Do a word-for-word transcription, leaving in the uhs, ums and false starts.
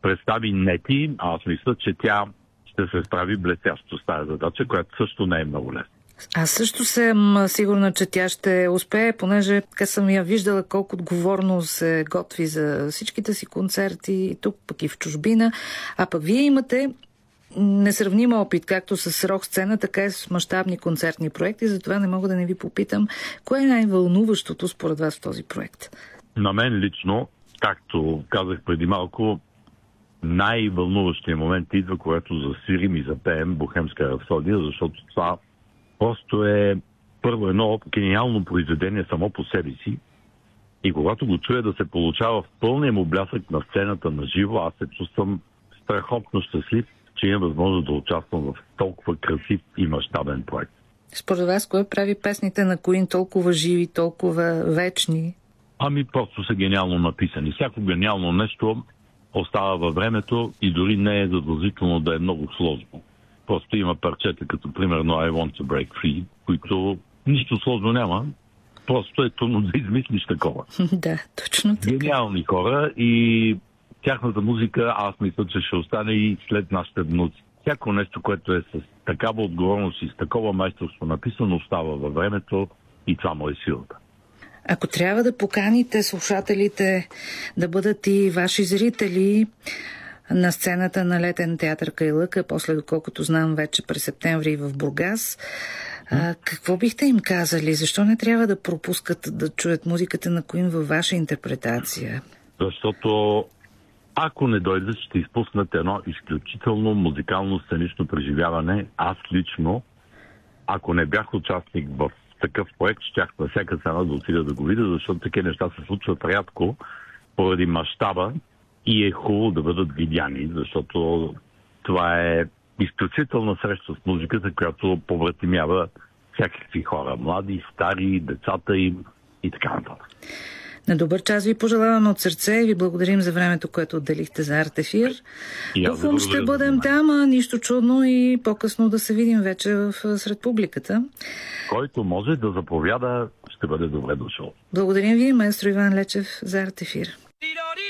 представи Нети, аз мисля, че тя ще се справи блестящо с тази задача, която също не е много лесна. Аз също съм сигурна, че тя ще успее, понеже така съм я виждала колко отговорно се готви за всичките си концерти, тук пък и в чужбина. А пък вие имате несравним опит, както с рок сцена, така и с мащабни концертни проекти, затова не мога да не ви попитам, кое е най-вълнуващото според вас в този проект? На мен лично, както казах преди малко, най-вълнуващия момент идва, когато засвирим и запеем Бохемска рапсодия, защото това просто е първо едно гениално произведение само по себе си. И когато го чуя да се получава в пълния му блясък на сцената на живо, аз се чувствам страхотно щастлив, че имам възможност да участвам в толкова красив и мащабен проект. Според вас, кое прави песните на Queen толкова живи, толкова вечни? Ами просто са гениално написани. Всяко гениално нещо остава във времето и дори не е задължително да е много сложно. Просто има парчета, като примерно I Want to Break Free, които нищо сложно няма. Просто е трудно да измислиш такова. Да, точно така. Гениални хора и тяхната музика, аз мисля, че ще остане и след нашите внуци. Всяко нещо, което е с такава отговорност и с такова майсторство написано, остава във времето и това му е силата. Ако трябва да поканите слушателите да бъдат и ваши зрители на сцената на Летен театър Кайлъка, после доколкото знам вече през септември в Бургас, а, какво бихте им казали? Защо не трябва да пропускат да чуят музиката на Queen във ваша интерпретация? Защото ако не дойдат, ще изпуснат едно изключително музикално сценично преживяване. Аз лично, ако не бях участник в такъв проект, щях на всяка цена да отида да го видя, защото такива неща се случват рядко поради мащаба и е хубаво да бъдат видяни, защото това е изключителна среща с музиката, която повратимява всякакви хора, млади, стари, децата им и така нататък. На добър час ви пожелаваме от сърце и ви благодарим за времето, което отделихте за Артефир. Буфум ще бъдем там, а нищо чудно и по-късно да се видим вече в, сред публиката. Който може да заповяда, ще бъде добре дошъл. Благодарим ви, маестро Иван Лечев, за Артефир.